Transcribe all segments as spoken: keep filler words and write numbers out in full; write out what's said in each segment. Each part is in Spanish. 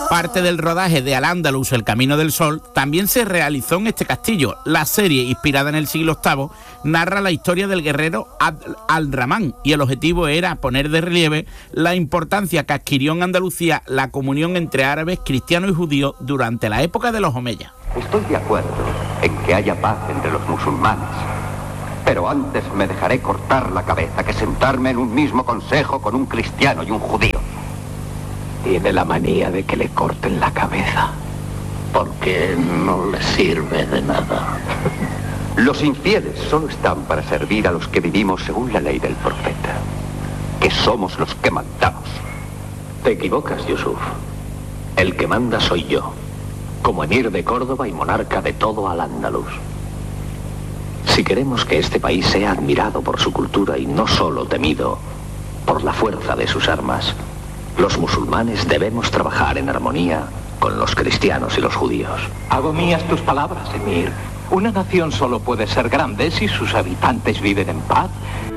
Parte del rodaje de Al-Ándalus, El Camino del Sol, también se realizó en este castillo. La serie, inspirada en el siglo octavo, narra la historia del guerrero Abd al-Rahman y el objetivo era poner de relieve la importancia que adquirió en Andalucía la comunión entre árabes, cristianos y judíos durante la época de los omeyas. Estoy de acuerdo en que haya paz entre los musulmanes, pero antes me dejaré cortar la cabeza que sentarme en un mismo consejo con un cristiano y un judío. Tiene la manía de que le corten la cabeza, porque no le sirve de nada. Los infieles solo están para servir a los que vivimos según la ley del profeta, que somos los que mandamos. Te equivocas, Yusuf. El que manda soy yo, como emir de Córdoba y monarca de todo Al-Ándalus. Si queremos que este país sea admirado por su cultura y no solo temido por la fuerza de sus armas, los musulmanes debemos trabajar en armonía con los cristianos y los judíos. Hago mías tus palabras, emir. Una nación solo puede ser grande si sus habitantes viven en paz.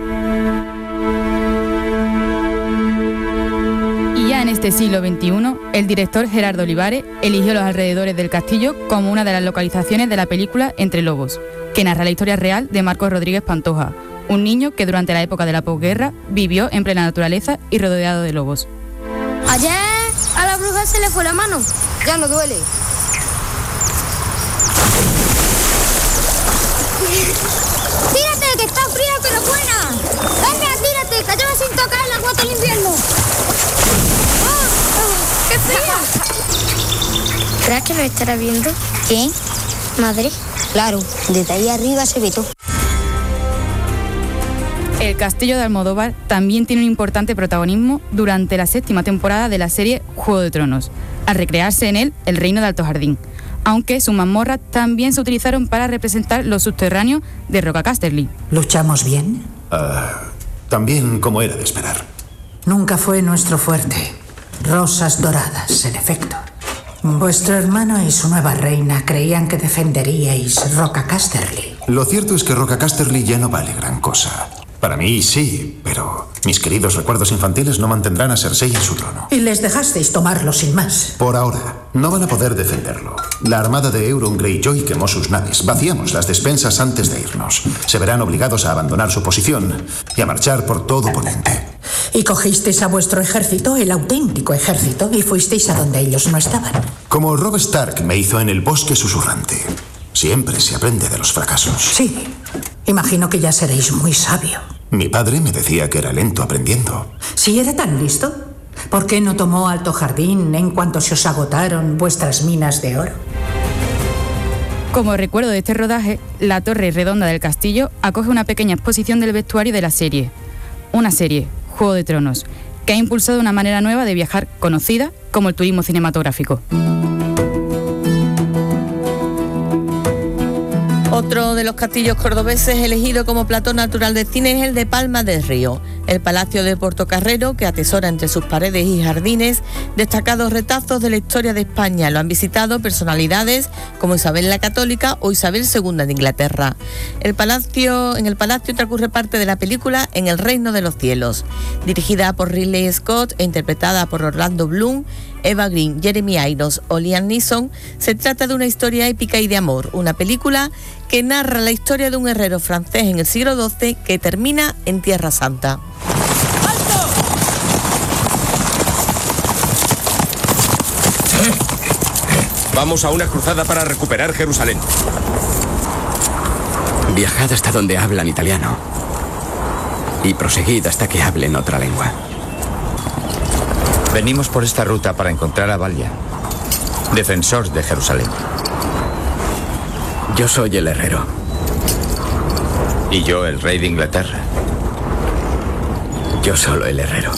Y ya en este siglo veintiuno, el director Gerardo Olivares eligió los alrededores del castillo como una de las localizaciones de la película Entre Lobos, que narra la historia real de Marcos Rodríguez Pantoja, un niño que durante la época de la posguerra vivió en plena naturaleza y rodeado de lobos. Ayer a la bruja se le fue la mano, ya no duele. ¡Tírate, que está fría pero buena! ¡Venga, tírate, que lleva sin tocar el agua del invierno! ¡Oh, oh, ¡qué fría! ¿Crees que lo estará viendo? ¿Quién? ¿Madre? Claro, desde ahí arriba se ve todo. El castillo de Almodóvar también tiene un importante protagonismo durante la séptima temporada de la serie Juego de Tronos, al recrearse en él el reino de Alto Jardín, aunque sus mazmorras también se utilizaron para representar los subterráneos de Roca Casterly. ¿Luchamos bien? Uh, también como era de esperar. Nunca fue nuestro fuerte. Rosas doradas, en efecto. Vuestro hermano y su nueva reina creían que defenderíais Roca Casterly. Lo cierto es que Roca Casterly ya no vale gran cosa. Para mí sí, pero mis queridos recuerdos infantiles no mantendrán a Cersei en su trono. Y les dejasteis tomarlo sin más. Por ahora, no van a poder defenderlo. La armada de Euron Greyjoy quemó sus naves. Vaciamos las despensas antes de irnos. Se verán obligados a abandonar su posición y a marchar por todo Ponente. Y cogisteis a vuestro ejército, el auténtico ejército, y fuisteis a donde ellos no estaban. Como Robb Stark me hizo en el bosque susurrante. Siempre se aprende de los fracasos. Sí, imagino que ya seréis muy sabio. Mi padre me decía que era lento aprendiendo. Si era tan listo, ¿por qué no tomó Alto Jardín en cuanto se os agotaron vuestras minas de oro? Como recuerdo de este rodaje, la torre redonda del castillo acoge una pequeña exposición del vestuario de la serie. Una serie, Juego de Tronos, que ha impulsado una manera nueva de viajar conocida como el turismo cinematográfico. Otro de los castillos cordobeses elegido como plató natural de cine es el de Palma del Río, el Palacio de Portocarrero, que atesora entre sus paredes y jardines destacados retazos de la historia de España. Lo han visitado personalidades como Isabel la Católica o Isabel segunda de Inglaterra. El palacio, en el palacio transcurre parte de la película En el Reino de los Cielos, dirigida por Ridley Scott e interpretada por Orlando Bloom, Eva Green, Jeremy Irons o Liam Neeson. Se trata de una historia épica y de amor, una película que narra la historia de un herrero francés en el siglo doce que termina en Tierra Santa. Vamos a una cruzada para recuperar Jerusalén. Viajad hasta donde hablan italiano y proseguid hasta que hablen otra lengua. Venimos por esta ruta para encontrar a Valia, defensor de Jerusalén. Yo soy el herrero. Y yo el rey de Inglaterra. Yo solo el herrero.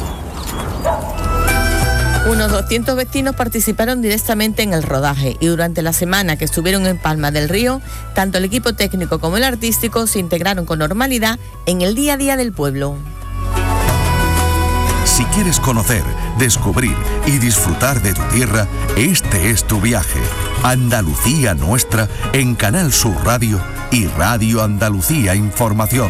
Unos doscientos vecinos participaron directamente en el rodaje y durante la semana que estuvieron en Palma del Río, tanto el equipo técnico como el artístico se integraron con normalidad en el día a día del pueblo. Si quieres conocer, descubrir y disfrutar de tu tierra, este es tu viaje. Andalucía Nuestra en Canal Sur Radio y Radio Andalucía Información.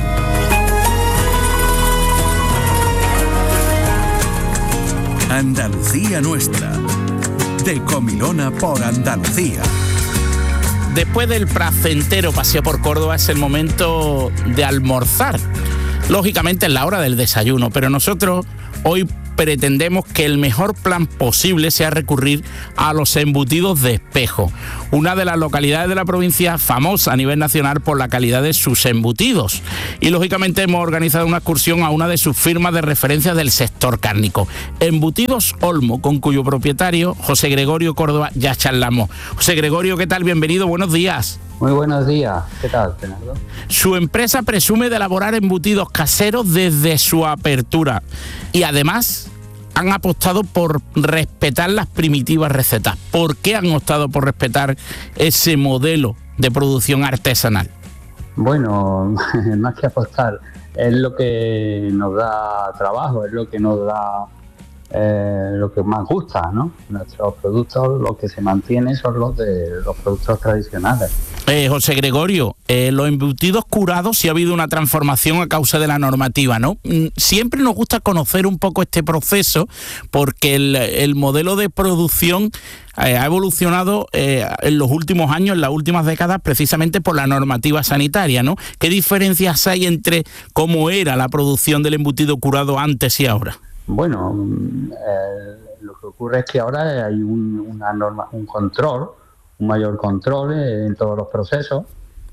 Andalucía Nuestra. de Comilona por Andalucía. Después del placentero paseo por Córdoba es el momento de almorzar. Lógicamente es la hora del desayuno, pero nosotros hoy pretendemos que el mejor plan posible sea recurrir a los embutidos de Espejo, una de las localidades de la provincia famosa a nivel nacional por la calidad de sus embutidos. Y lógicamente hemos organizado una excursión a una de sus firmas de referencia del sector cárnico, Embutidos Olmo, con cuyo propietario, José Gregorio Córdoba, ya charlamos. José Gregorio, ¿qué tal? Bienvenido, buenos días. Muy buenos días, ¿qué tal, Bernardo? Su empresa presume de elaborar embutidos caseros desde su apertura y además han apostado por respetar las primitivas recetas. ¿Por qué han optado por respetar ese modelo de producción artesanal? Bueno, más que apostar, es lo que nos da trabajo, es lo que nos da eh, lo que más gusta, ¿no? Nuestros productos, los que se mantienen son los de los productos tradicionales. Eh, José Gregorio, eh, los embutidos curados sí ha habido una transformación a causa de la normativa, ¿no? Siempre nos gusta conocer un poco este proceso porque el, el modelo de producción eh, ha evolucionado eh, en los últimos años, en las últimas décadas, precisamente por la normativa sanitaria, ¿no? ¿Qué diferencias hay entre cómo era la producción del embutido curado antes y ahora? Bueno, eh, lo que ocurre es que ahora hay un, una norma, un control, un mayor control en todos los procesos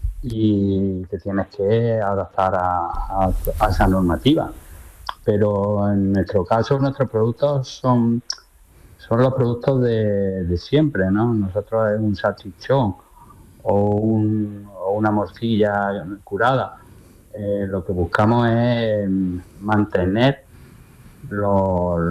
y te tienes que adaptar a, a, a esa normativa. Pero en nuestro caso, nuestros productos son, son los productos de, de siempre, ¿no? Nosotros es un salchichón o, un, o una morcilla curada. Eh, lo que buscamos es mantener Lo,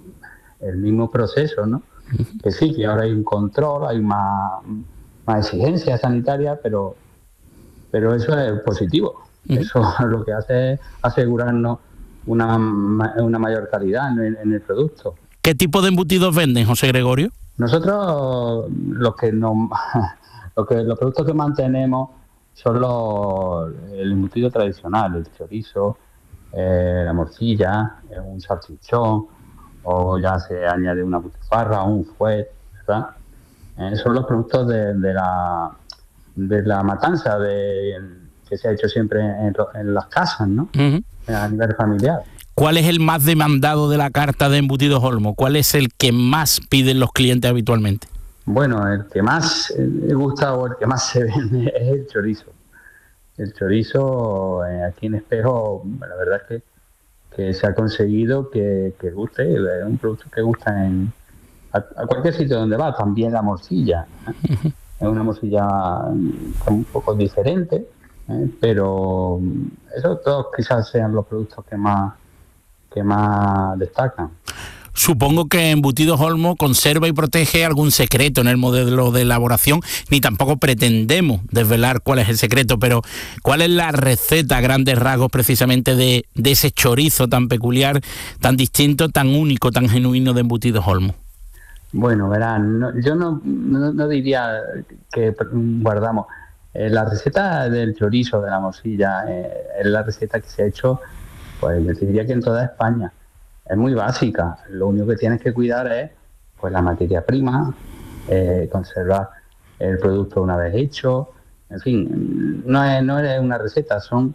el mismo proceso, ¿no? Que sí, que ahora hay un control, hay más, más exigencias sanitarias, pero pero eso es positivo. Uh-huh. Eso lo que hace es asegurarnos una, una mayor calidad en, en el producto. ¿Qué tipo de embutidos venden, José Gregorio? Nosotros los que no, lo que los productos que mantenemos son los el embutido tradicional, el chorizo, Eh, la morcilla, eh, un salchichón, o ya se añade una butifarra o un fuet, ¿verdad? Eh, son los productos de, de la de la matanza de, que se ha hecho siempre en, en las casas, ¿no? Uh-huh. A nivel familiar. ¿Cuál es el más demandado de la carta de embutidos Olmo? ¿Cuál es el que más piden los clientes habitualmente? Bueno, el que más me gusta o el que más se vende es el chorizo. El chorizo eh, aquí en Espejo, la verdad es que, que se ha conseguido que, que guste, es un producto que gusta en a, a cualquier sitio donde va, también la morcilla. ¿eh? Es una morcilla un poco diferente, ¿eh? Pero esos todos quizás sean los productos que más, que más destacan. Supongo que Embutidos Olmo conserva y protege algún secreto en el modelo de elaboración, ni tampoco pretendemos desvelar cuál es el secreto, pero ¿cuál es la receta a grandes rasgos precisamente de, de ese chorizo tan peculiar, tan distinto, tan único, tan genuino de Embutidos Olmo? Bueno, verán, no, yo no, no, no diría que guardamos. Eh, la receta del chorizo, de la morcilla, eh, es la receta que se ha hecho, pues yo diría que en toda España. Es muy básica, lo único que tienes que cuidar es pues la materia prima, eh, conservar el producto una vez hecho, en fin, no es, no es una receta, son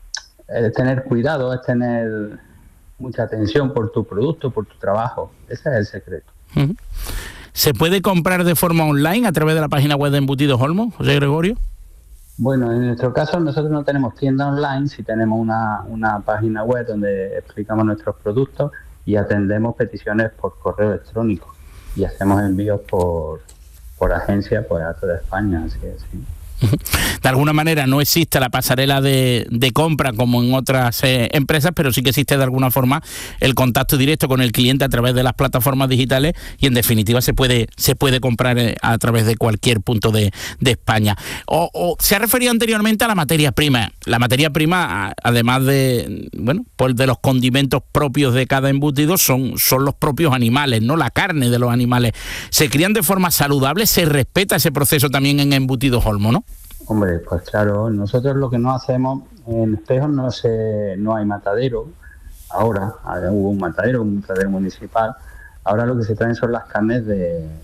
es tener cuidado, es tener mucha atención por tu producto, por tu trabajo, ese es el secreto. Uh-huh. ¿Se puede comprar de forma online a través de la página web de Embutidos Olmo, José Gregorio? Bueno, en nuestro caso nosotros no tenemos tienda online, sí tenemos una, una página web donde explicamos nuestros productos y atendemos peticiones por correo electrónico y hacemos envíos por, por agencia pues, a toda España, así es, sí. De alguna manera no existe la pasarela de, de compra como en otras eh, empresas, pero sí que existe de alguna forma el contacto directo con el cliente a través de las plataformas digitales y en definitiva se puede se puede comprar eh, a través de cualquier punto de, de España. O, o se ha referido anteriormente a la materia prima. La materia prima, además de bueno, pues de los condimentos propios de cada embutido, son, son los propios animales, ¿no? La carne de los animales. ¿Se crían de forma saludable? ¿Se respeta ese proceso también en Embutidos Olmo, no? Hombre, pues claro, nosotros lo que no hacemos, en Espejo no se, no hay matadero, ahora, hubo un matadero, un matadero municipal, ahora lo que se traen son las carnes de,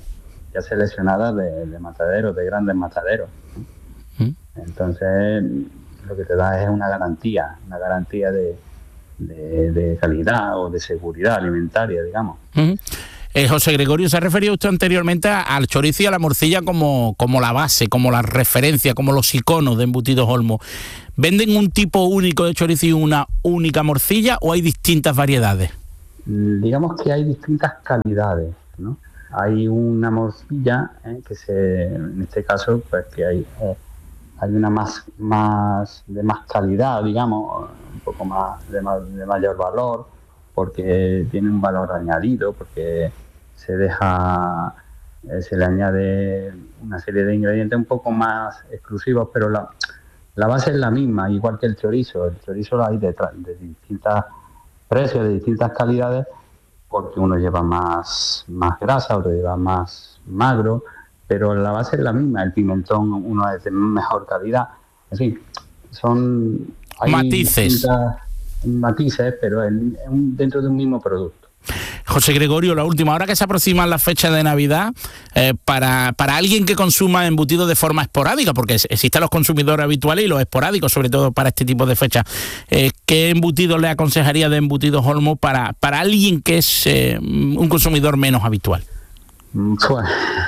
ya seleccionadas de, de mataderos, de grandes mataderos, ¿no? ¿Mm? Entonces, lo que te da es una garantía, una garantía de, de, de calidad o de seguridad alimentaria, digamos. ¿Mm? Eh, José Gregorio, se ha referido usted anteriormente al chorizo y a la morcilla como, como la base, como la referencia, como los iconos de Embutidos Olmo. ¿Venden un tipo único de chorizo y una única morcilla o hay distintas variedades? Digamos que hay distintas calidades, ¿no? Hay una morcilla eh, que se, en este caso, pues que hay, eh, hay una más, más de más calidad, digamos, un poco más de, de mayor valor, porque tiene un valor añadido, porque se deja, eh, se le añade una serie de ingredientes un poco más exclusivos, pero la, la base es la misma, igual que el chorizo. El chorizo lo hay de, de distintos precios, de distintas calidades, porque uno lleva más, más grasa, otro lleva más magro, pero la base es la misma. El pimentón uno es de mejor calidad. En fin, son hay matices. matices, pero en, en, dentro de un mismo producto. José Gregorio, la última, ahora que se aproximan las fechas de Navidad, eh, para, para alguien que consuma embutidos de forma esporádica, porque existen los consumidores habituales y los esporádicos, sobre todo para este tipo de fechas, eh, ¿qué embutidos le aconsejaría de Embutidos Olmo para, para alguien que es eh, un consumidor menos habitual? Pues,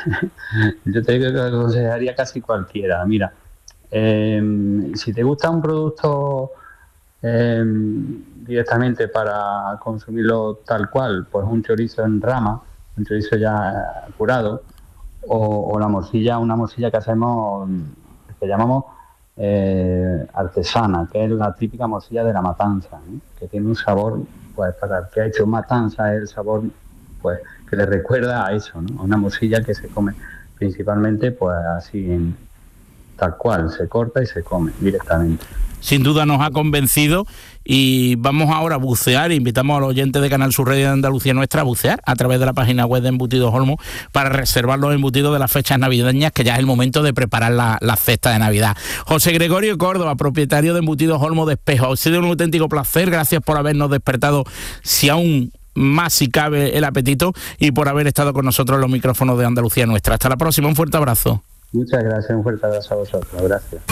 yo te digo que aconsejaría casi cualquiera. Mira, eh, si te gusta un producto Eh, directamente para consumirlo tal cual, pues un chorizo en rama, un chorizo ya curado, o, o la morcilla, una morcilla que hacemos, que llamamos eh, artesana, que es la típica morcilla de la matanza, ¿no? Que tiene un sabor, pues para el que ha hecho matanza, es el sabor pues que le recuerda a eso, ¿no? A una morcilla que se come principalmente pues así en, tal cual, se corta y se come directamente. Sin duda nos ha convencido y vamos ahora a bucear. Invitamos a los oyentes de Canal Sur Radio de Andalucía Nuestra a bucear a través de la página web de Embutidos Olmo para reservar los embutidos de las fechas navideñas, que ya es el momento de preparar la, la cesta de Navidad. José Gregorio Córdoba, propietario de Embutidos Olmo de Espejo, ha sido un auténtico placer. Gracias por habernos despertado, si aún más si cabe, el apetito, y por haber estado con nosotros en los micrófonos de Andalucía Nuestra. Hasta la próxima, un fuerte abrazo. Muchas gracias, un fuerte abrazo a vosotros. Gracias.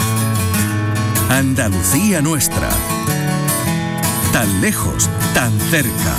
Andalucía Nuestra. Tan lejos, tan cerca.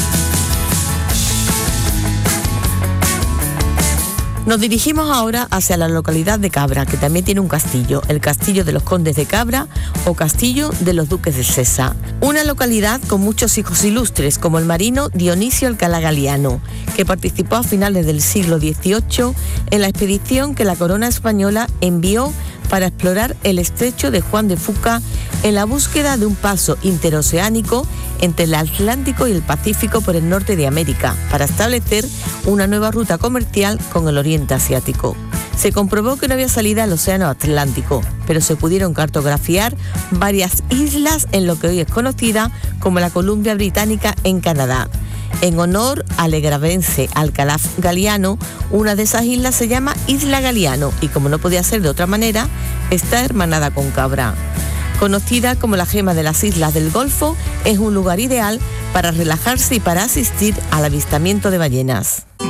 Nos dirigimos ahora hacia la localidad de Cabra, que también tiene un castillo, el Castillo de los Condes de Cabra o Castillo de los Duques de Sesa. Una localidad con muchos hijos ilustres, como el marino Dionisio Alcalá Galiano, que participó a finales del siglo dieciocho en la expedición que la corona española envió para explorar el estrecho de Juan de Fuca en la búsqueda de un paso interoceánico entre el Atlántico y el Pacífico por el norte de América, para establecer una nueva ruta comercial con el Oriente Asiático. Se comprobó que no había salida al Océano Atlántico, pero se pudieron cartografiar varias islas en lo que hoy es conocida como la Columbia Británica en Canadá. En honor al egravense Alcalá Galiano, una de esas islas se llama Isla Galiano y, como no podía ser de otra manera, está hermanada con Cabra. Conocida como la gema de las islas del Golfo, es un lugar ideal para relajarse y para asistir al avistamiento de ballenas.